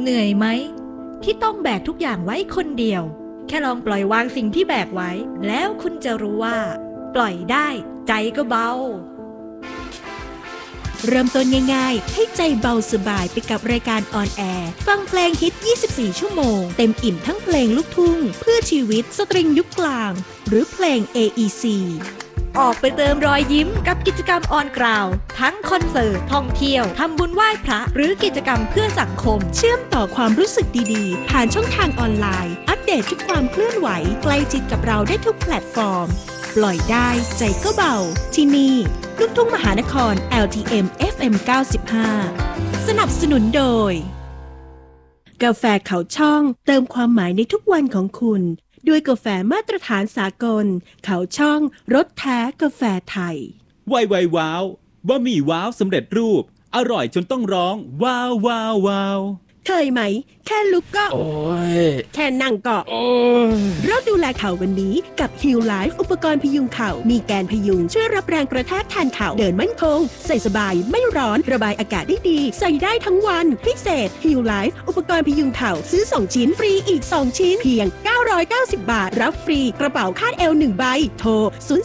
เหนื่อยไหมที่ต้องแบกทุกอย่างไว้คนเดียวแค่ลองปล่อยวางสิ่งที่แบกไว้แล้วคุณจะรู้ว่าปล่อยได้ใจก็เบาเริ่มต้นง่ายๆให้ใจเบาสบายไปกับรายการออนแอร์ฟังเพลงฮิต 24 ชั่วโมงเต็มอิ่มทั้งเพลงลูกทุ่งเพื่อชีวิตสตริงยุคกลางหรือเพลง AEC ออกไปเติมรอยยิ้มกับกิจกรรมออนกราวทั้งคอนเสิร์ตท่องเที่ยวทำบุญไหว้พระหรือกิจกรรมเพื่อสังคมเชื่อมต่อความรู้สึกดีๆผ่านช่องทางออนไลน์อัปเดตทุกความเคลื่อนไหวใกล้ชิดกับเราได้ทุกแพลตฟอร์มปล่อยได้ใจก็เบาที่นี่ลูกทุ่งมหานคร LTM FM 95 สนับสนุนโดยกาแฟเขาช่องเติมความหมายในทุกวันของคุณด้วยกาแฟมาตรฐานสากลเขาช่องรสแท้กาแฟไทยไวว้าวบะหมี่ว้าวสำเร็จรูปอร่อยจนต้องร้องว้าวว้าวว้าวเคยไหมแค่ลุกก็โอ้ยแค่นั่งก็เราดูแลเข่าวันนี้กับ Heal Life อุปกรณ์พยุงเข่ามีแกนพยุงช่วยรับแรงกระแทกแทนเข่าเดินมั่นคงใส่สบายไม่ร้อนระบายอากาศได้ดีใส่ได้ทั้งวันพิเศษ Heal Life อุปกรณ์พยุงเข่าซื้อ2ชิ้นฟรีอีก2ชิ้นเพียง990 บาทรับฟรีกระเป๋าคาดเอว1ใบโทร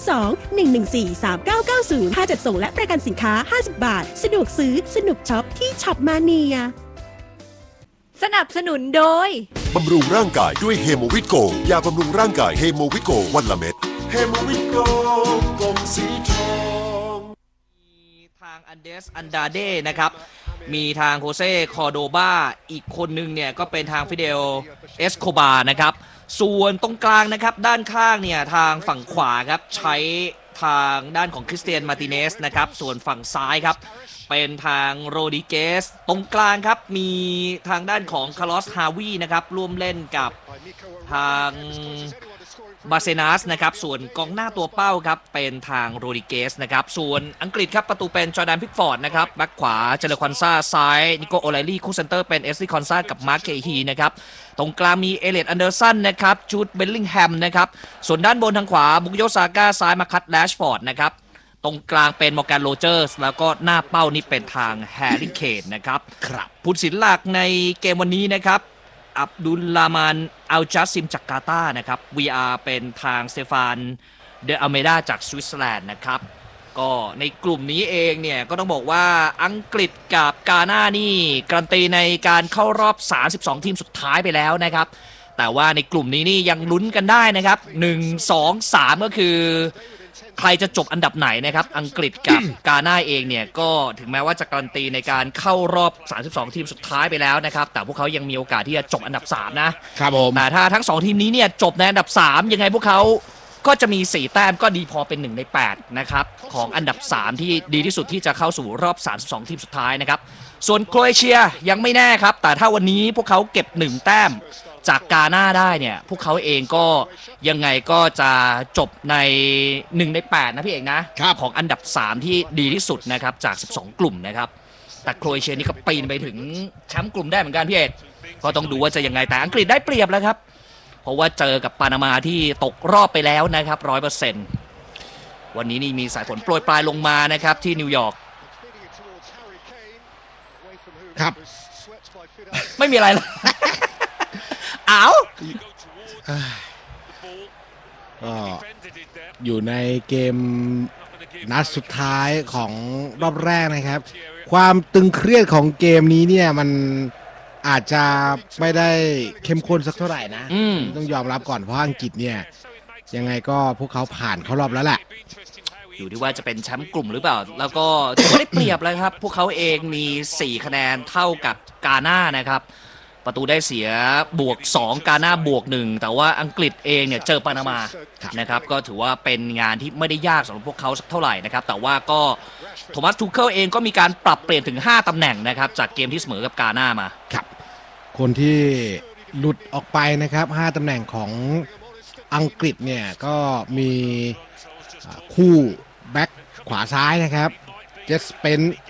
02-114-3990ค่าจัดส่งและประกันสินค้า50 บาทสะดวกซื้อสนุกช็อปที่ช็อปมาเนียสนับสนุนโดยบำรุงร่างกายด้วยเฮโมวิตโกยาบำรุงร่างกายเฮโมวิตโกวันละเม็ดเฮโมวิตโกกลมสีทองมีทางอันเดสอันดาเดนะครับมีทางโฮเซ่คอร์โดบาอีกคนนึงเนี่ยก็เป็นทางฟิเดลเอสโคบานะครับส่วนตรงกลางนะครับด้านข้างเนี่ยทางฝั่งขวาครับใช้ทางด้านของคริสเตียนมาร์ติเนสนะครับส่วนฝั่งซ้ายครับเป็นทางโรดิเกสตรงกลางครับมีทางด้านของคาร์ลอสฮาวีนะครับร่วมเล่นกับทางบาเซนัสนะครับส่วนกองหน้าตัวเป้าครับเป็นทางโรดิเกสนะครับส่วนอังกฤษครับประตูเป็นจอร์แดนพิกฟอร์ดนะครับแบ็คขวาเจเลคอนซาซ้ายนิโกโอไลลี่คู่เซนเตอร์เป็นเอสลี่คอนซากับมาร์คเคฮีนะครับตรงกลางมีเอเลียตอันเดอร์สันนะครับจูดเบลลิงแฮมนะครับส่วนด้านบนทางขวาบุกโยซาก้าซ้ายมาคัตแรชฟอร์ดนะครับตรงกลางเป็นมอร์แกนโรเจอร์สแล้วก็หน้าเป้านี่เป็นทางแฮร์รี่เคนนะครับผู้ตัดสินหลักในเกมวันนี้นะครับอับดุลลามานอัลจัสซิมจากกาตาร์นะครับ VR เป็นทางสเตฟานเดอเมดาจากสวิตเซอร์แลนด์นะครับก็ในกลุ่มนี้เองเนี่ยก็ต้องบอกว่าอังกฤษกับกาน่านี่การันตีในการเข้ารอบ32ทีมสุดท้ายไปแล้วนะครับแต่ว่าในกลุ่มนี้นี่ยังลุ้นกันได้นะครับ1 2 3ก็คือใครจะจบอันดับไหนนะครับอังกฤษกับกาน่าเองเนี่ยก็ถึงแม้ว่าจะการันตีในการเข้ารอบ32ทีมสุดท้ายไปแล้วนะครับแต่พวกเขายังมีโอกาสที่จะจบอันดับ3นะครับผมแต่ถ้าทั้ง2ทีมนี้เนี่ยจบในอันดับ3ยังไงพวกเขาก็จะมี4แต้มก็ดีพอเป็น1ใน8นะครับของอันดับ3ที่ดีที่สุดที่จะเข้าสู่รอบ32ทีมสุดท้ายนะครับส่วนโครเอเชียยังไม่แน่ครับแต่ถ้าวันนี้พวกเขาเก็บ1แต้มจากกาน่าได้เนี่ยพวกเขาเองก็ยังไงก็จะจบใน1ใน8นะพี่เอกนะของอันดับ3ที่ดีที่สุดนะครับจาก12กลุ่มนะครับแต่โครเอเชียนี่ก็ปีนไปถึงแชมป์กลุ่มได้เหมือนกันพี่เอกก็ต้องดูว่าจะยังไงแต่อังกฤษได้เปรียบแล้วครับเพราะว่าเจอกับปานามาที่ตกรอบไปแล้วนะครับ 100% วันนี้นี่มีสายฝนโปรยปลายลงมานะครับที่นิวยอร์กครับไม่มีอะไรเลยอ้าวก็อยู่ในเกมนัดสุดท้ายของรอบแรกนะครับความตึงเครียดของเกมนี้เนี่ยมันอาจจะไม่ได้เข้มข้นสักเท่าไหร่นะต้องยอมรับก่อนเพราะอังกฤษเนี่ยยังไงก็พวกเขาผ่านเข้ารอบแล้วแหละอยู่ที่ว่าจะเป็นแชมป์กลุ่มหรือเปล่าแล้วก็ถือว่าได้เปรียบแล้วครับพวกเขาเองมี4คะแนนเท่ากับกาน่านะครับประตูได้เสียบวก2กาน่าบวก1แต่ว่าอังกฤษเองเนี่ยเจอปานามานะครับก็ถือว่าเป็นงานที่ไม่ได้ยากสำหรับพวกเขาสักเท่าไหร่นะครับแต่ว่าก็โทมัสทูเคิลเองก็มีการปรับเปลี่ยนถึง5ตำแหน่งนะครับจากเกมที่เสมอกับกาน่ามาครับคนที่หลุดออกไปนะครับ5ตำแหน่งของอังกฤษเนี่ยก็มีคู่แบ็คขวาซ้ายนะครับเจสเปน